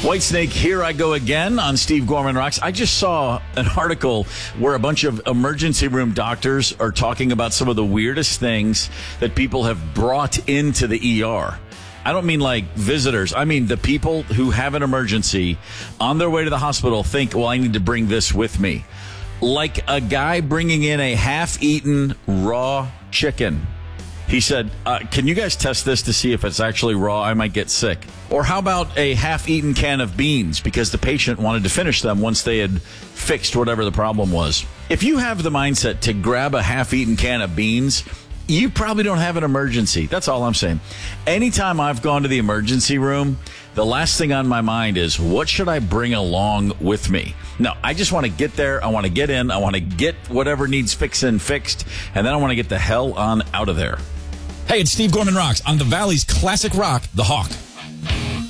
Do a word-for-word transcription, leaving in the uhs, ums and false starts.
Whitesnake, here I go again on Steve Gorman Rocks. I just saw an article where a bunch of emergency room doctors are talking about some of the weirdest things that people have brought into the E R. I don't mean like visitors. I mean the people who have an emergency on their way to the hospital think, well, I need to bring this with me. Like a guy bringing in a half-eaten raw chicken. He said, uh, can you guys test this to see if it's actually raw? I might get sick. Or how about a half-eaten can of beans because the patient wanted to finish them once they had fixed whatever the problem was. If you have the mindset to grab a half-eaten can of beans, you probably don't have an emergency. That's all I'm saying. Anytime I've gone to the emergency room, the last thing on my mind is, what should I bring along with me? No, I just want to get there. I want to get in. I want to get whatever needs fixing fixed. And then I want to get the hell on out of there. Hey, it's Steve Gorman Rocks on the Valley's classic rock, The Hawk.